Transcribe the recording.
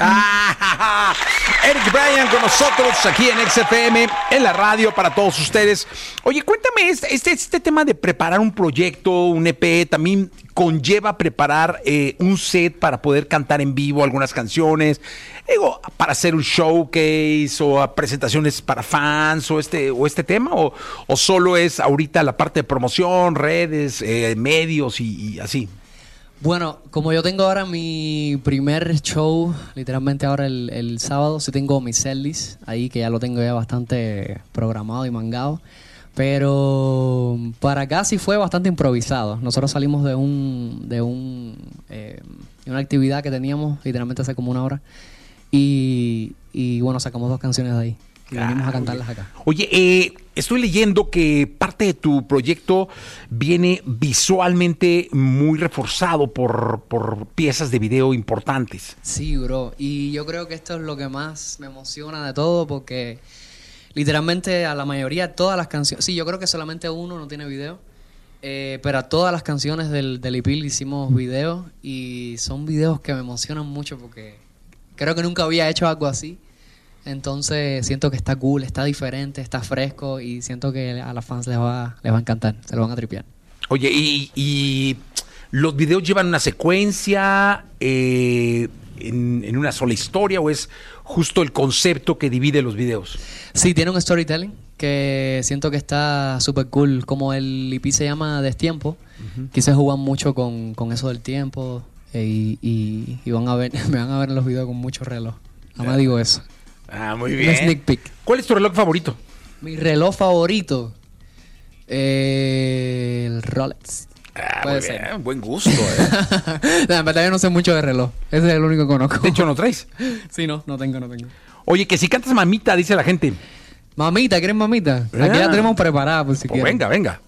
Eric Bryan con nosotros aquí en XFM, en la radio para todos ustedes. Oye, cuéntame, este tema de preparar un proyecto, un EP, también conlleva preparar un set para poder cantar en vivo algunas canciones, digo, para hacer un showcase o a presentaciones para fans o este tema, o solo es ahorita la parte de promoción, redes, medios y así. Bueno, como yo tengo ahora mi primer show, literalmente ahora el sábado, sí tengo mi setlist ahí, que ya lo tengo ya bastante programado y mangado. Pero para acá sí fue bastante improvisado. Nosotros salimos de una actividad que teníamos literalmente hace como una hora. Y bueno, sacamos 2 canciones de ahí. Y venimos a cantarlas acá. Oye, estoy leyendo que parte de tu proyecto viene visualmente muy reforzado por piezas de video importantes. Sí, bro. Y yo creo que esto es lo que más me emociona de todo, porque literalmente a la mayoría, todas las canciones... Sí, yo creo que solamente uno no tiene video. Pero a todas las canciones del EP le hicimos video. Y son videos que me emocionan mucho porque creo que nunca había hecho algo así. Entonces siento que está cool, está diferente, está fresco y siento que a los fans les va a encantar, se lo van a tripear. Oye, ¿y los videos llevan una secuencia en una sola historia o es justo el concepto que divide los videos? Sí, tiene un storytelling que siento que está súper cool. Como el EP se llama Destiempo, quise jugar mucho con eso del tiempo y van a ver, me van a ver en los videos con mucho reloj. Nada más digo eso. Ah, muy bien. Un sneak peek. ¿Cuál es tu reloj favorito? Mi reloj favorito, el Rolex. Puede ser. Bien, buen gusto, No, en verdad yo no sé mucho de reloj. Ese es el único que conozco. De hecho, ¿no traes? Sí, no tengo. Oye, que si cantas mamita, dice la gente. Mamita, ¿quieres mamita? Aquí ya tenemos preparada, por si pues quieres. Venga.